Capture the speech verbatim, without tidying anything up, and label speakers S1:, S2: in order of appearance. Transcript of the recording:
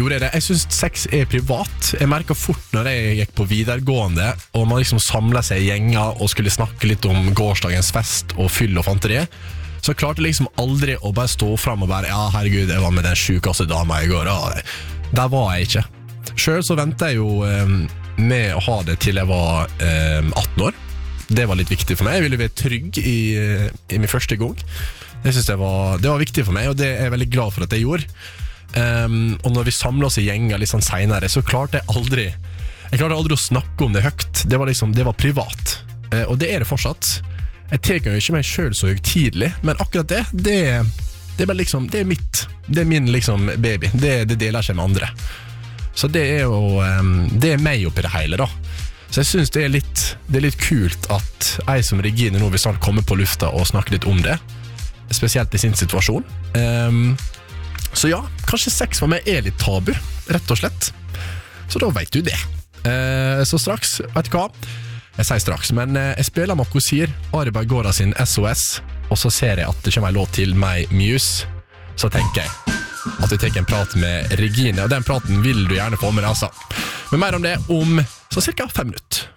S1: gjorde jeg det. Jeg synes sex er privat. Jeg merket fort når jeg gikk på videregående, og man liksom samlet seg i gjenger og skulle snakke litt om gårsdagens fest og fyll og fanteri, så klarte jeg liksom aldri å bare stå frem og bare, ja, herregud, jeg var med den sjukaste dama i går. Og der var jeg ikke. Selv så ventet jeg jo eh, med å ha det til jeg var eh, atten år. Det var litt viktig for meg. Jeg ville være trygg i, i min første gang. Det synes jeg var, det var viktig for meg, og det er jeg veldig glad for at jeg gjorde. Um, og når vi samlet oss i gjenger litt sånn senere, så klarte jeg aldri Jeg klarte aldri å snakke om det høyt. Det var liksom, det var privat, uh, og det er det fortsatt. Jeg tenker jo ikke meg selv så høytidelig, men akkurat det, det, det er bare liksom, det er mitt. Det er min liksom baby. Det, det deler jeg ikke med andre. Så det er jo um, det er meg oppi det hele da. Så jeg synes det er litt, det er litt kult at jeg som Regine nå vil snart komme på lufta og snakke litt om det, spesielt i sin situasjon. um, Så ja, kanskje sex for meg er litt tabu, rett og slett. Så da vet du det. eh, Så straks, vet du hva? Jeg sier straks, men eh, jeg spiller Makosir, Ari Bergora sin S O S, og så ser jeg at det kommer en låt til meg, Muse. Så tenker jeg at vi tar en prat med Regine, og den praten vil du gjerne få med deg, altså. Men mer om det om så cirka fem minutter.